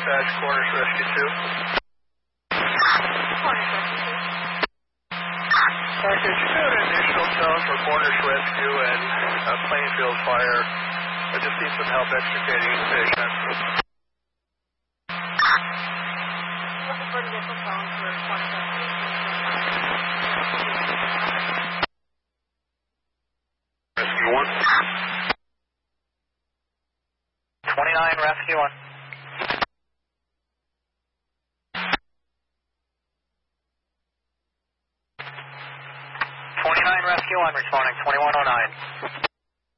dispatch, Cornish Rescue 2. Cornish Rescue 2. Package, you have an additional tone for Cornish Rescue and Plainfield Fire. I just need some help extricating the patient. Looking for additional tone for Cornish Rescue 2. Rescue 1. 29, Rescue 1. 29 Rescue 1 responding, 2109.